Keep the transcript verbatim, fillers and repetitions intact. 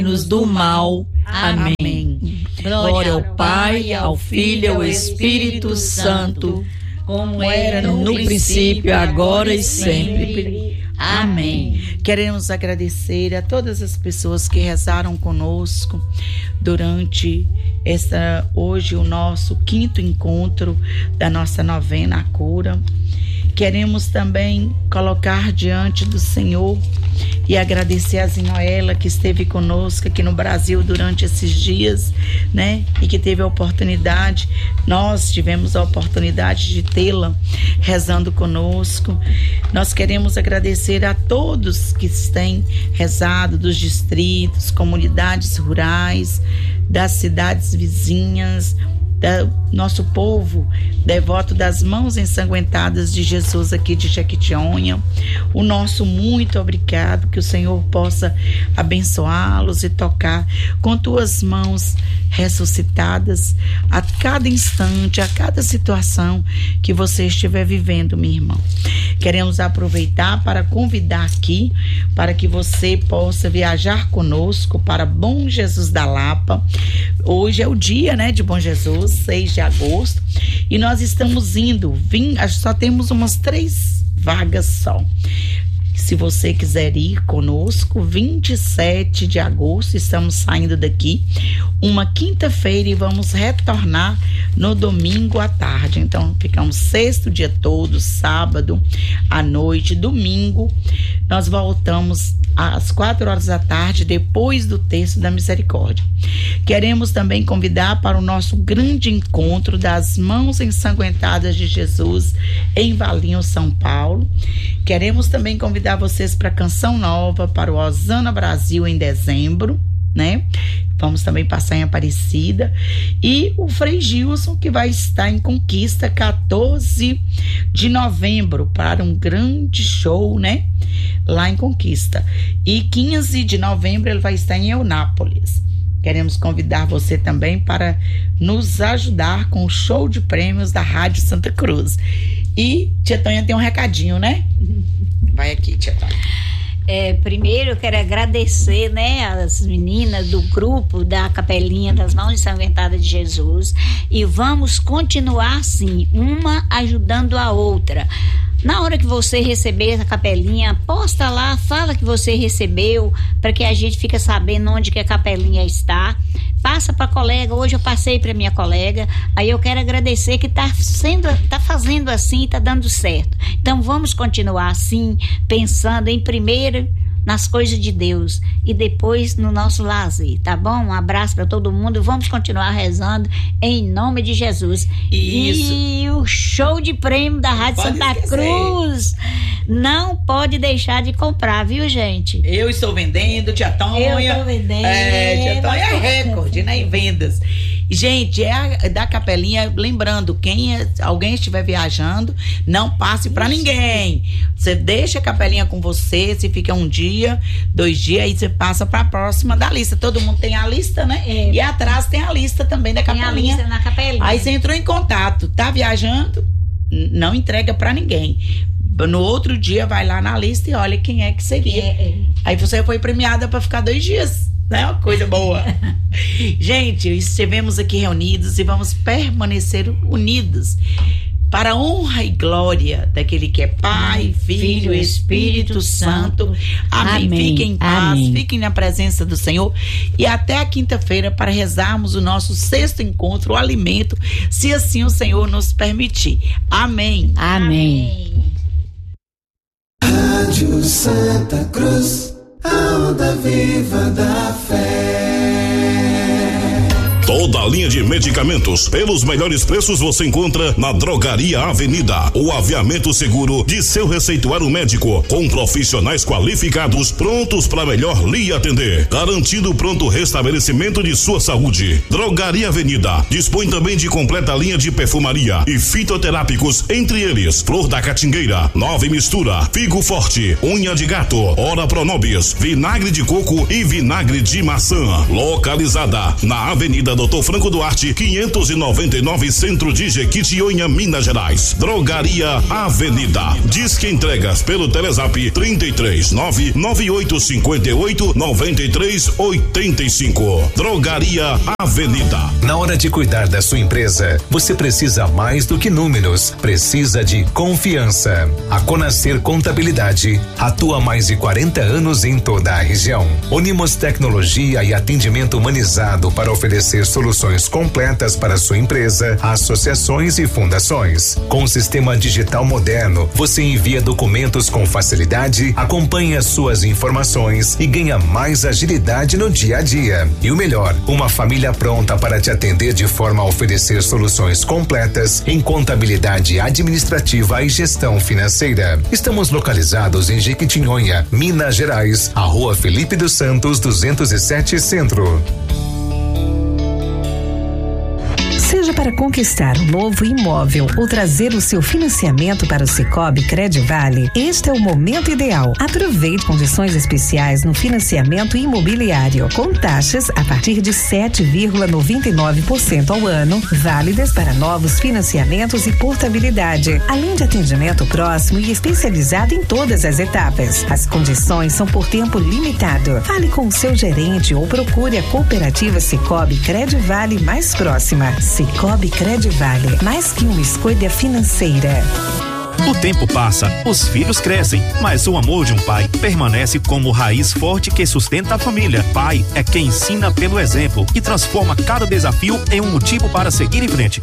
livrai-nos do mal. Amém. Amém. Glória ao Pai, ao Filho e ao Espírito Santo, como era no princípio, agora e sempre. Amém. Queremos agradecer a todas as pessoas que rezaram conosco durante esta, hoje o nosso quinto encontro da nossa novena à cura. Queremos também colocar diante do Senhor e agradecer a Zinoela, que esteve conosco aqui no Brasil durante esses dias, né? E que teve a oportunidade, nós tivemos a oportunidade de tê-la rezando conosco. Nós queremos agradecer a todos que têm rezado, dos distritos, comunidades rurais, das cidades vizinhas, da nosso povo devoto das mãos ensanguentadas de Jesus aqui de Jequitinhonha. O nosso muito obrigado, que o Senhor possa abençoá-los e tocar com tuas mãos ressuscitadas a cada instante, a cada situação que você estiver vivendo, minha irmã. Queremos aproveitar para convidar aqui para que você possa viajar conosco para Bom Jesus da Lapa. Hoje é o dia, né, de Bom Jesus, seis de agosto, e nós estamos indo, vim, só temos umas três vagas só. Se você quiser ir conosco, vinte e sete de agosto, estamos saindo daqui, uma quinta-feira, e vamos retornar no domingo à tarde. Então, ficamos sexto dia todo, sábado à noite, domingo, nós voltamos às quatro horas da tarde, depois do Terço da Misericórdia. Queremos também convidar para o nosso grande encontro das Mãos Ensanguentadas de Jesus em Valinhos, São Paulo. Queremos também convidar vocês para a Canção Nova, para o Osana Brasil em dezembro, né? Vamos também passar em Aparecida. E o Frei Gilson, que vai estar em Conquista, quatorze de novembro, para um grande show, né? Lá em Conquista. E quinze de novembro ele vai estar em Eunápolis. Queremos convidar você também para nos ajudar com o show de prêmios da Rádio Santa Cruz. E Tia Tonha tem um recadinho, né? Vai aqui, Tia Tonha. É, primeiro eu quero agradecer, né, as meninas do grupo da Capelinha das Mãos Ensanguentadas de Jesus, e vamos continuar assim, uma ajudando a outra. Na hora que você receber essa capelinha, posta lá, fala que você recebeu, para que a gente fique sabendo onde que a capelinha está. Passa para a colega. Hoje eu passei para minha colega. Aí eu quero agradecer que está sendo, tá fazendo assim, está dando certo. Então vamos continuar assim, pensando em primeiro nas coisas de Deus e depois no nosso lazer, tá bom? Um abraço para todo mundo. Vamos continuar rezando em nome de Jesus. Isso. E o show de prêmio da Rádio Santa esquecer. Cruz não pode deixar de comprar, viu, gente? Eu estou vendendo, Tia Tonha. Eu estou vendendo. É, Tia Tonha é recorde, né, em vendas. Gente, é a, da capelinha, lembrando, quem é, alguém estiver viajando, não passe para ninguém. Você deixa a capelinha com você, se fica um dia, dois dias, aí você passa para a próxima da lista. Todo mundo tem a lista, né? É. E atrás tem a lista também da capelinha. Tem a lista na capelinha. Aí você entrou em contato, tá viajando, não entrega para ninguém. No outro dia vai lá na lista e olha quem é que seria. É, é. Aí você foi premiada para ficar dois dias. Né? Uma coisa boa. Gente, estivemos aqui reunidos e vamos permanecer unidos para a honra e glória daquele que é Pai, Filho e Espírito Santo. Amém. Amém. Fiquem em paz, Amém. Fiquem na presença do Senhor e até a quinta-feira para rezarmos o nosso sexto encontro, o alimento, se assim o Senhor nos permitir. Amém. Amém. Rádio Santa Cruz, a onda viva da fé. Toda a linha de medicamentos pelos melhores preços você encontra na Drogaria Avenida. O aviamento seguro de seu receituário médico, com profissionais qualificados prontos para melhor lhe atender, garantindo pronto restabelecimento de sua saúde. Drogaria Avenida dispõe também de completa linha de perfumaria e fitoterápicos, entre eles Flor da Catingueira, Nova Mistura, Figo Forte, Unha de Gato, Ora Pronobis, Vinagre de Coco e Vinagre de Maçã. Localizada na Avenida Doutor Doutor Franco Duarte, quinhentos e noventa e nove, Centro de Jequitinhonha, Minas Gerais. Drogaria Avenida. Disque entregas pelo Telezap trinta e três, nove nove oito cinco oito, nove três oito cinco. Drogaria Avenida. Na hora de cuidar da sua empresa, você precisa mais do que números, precisa de confiança. A Conascer Contabilidade atua há mais de quarenta anos em toda a região. Unimos tecnologia e atendimento humanizado para oferecer soluções completas para sua empresa, associações e fundações. Com o sistema digital moderno, você envia documentos com facilidade, acompanha suas informações e ganha mais agilidade no dia a dia. E o melhor, uma família pronta para te atender de forma a oferecer soluções completas em contabilidade administrativa e gestão financeira. Estamos localizados em Jequitinhonha, Minas Gerais, a Rua Felipe dos Santos, duzentos e sete Centro. Seja para conquistar um novo imóvel ou trazer o seu financiamento para o Sicoob Credivale, este é o momento ideal. Aproveite condições especiais no financiamento imobiliário, com taxas a partir de sete vírgula noventa e nove por cento ao ano, válidas para novos financiamentos e portabilidade, além de atendimento próximo e especializado em todas as etapas. As condições são por tempo limitado. Fale com o seu gerente ou procure a cooperativa Sicoob Credivale mais próxima. Sicoob Credivale, mais que uma escolha financeira. O tempo passa, os filhos crescem, mas o amor de um pai permanece como raiz forte que sustenta a família. Pai é quem ensina pelo exemplo e transforma cada desafio em um motivo para seguir em frente.